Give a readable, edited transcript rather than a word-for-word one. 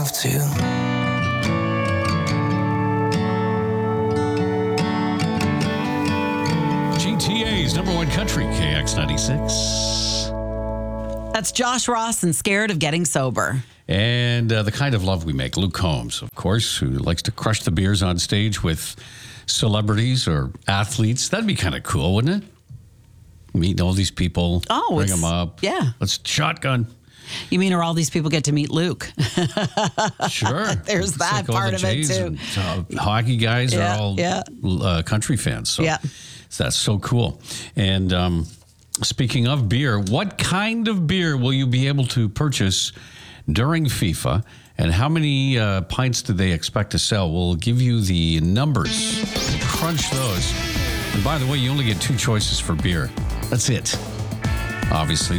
have to. GTA's number one country, KX96. That's Josh Ross and Scared of Getting Sober. And the kind of love we make. Luke Combs, of course, who likes to crush the beers on stage with celebrities or athletes. That'd be kind of cool, wouldn't it? Meet all these people, bring them up. Yeah. Let's shotgun. You mean, or all these people get to meet Luke? Sure. There's It's that all part the of it, Jays too. and, hockey guys are all country fans. So that's so cool. And speaking of beer, what kind of beer will you be able to purchase during FIFA? And how many pints do they expect to sell? We'll give you the numbers. Crunch those. And by the way, you only get two choices for beer. That's it. Obviously.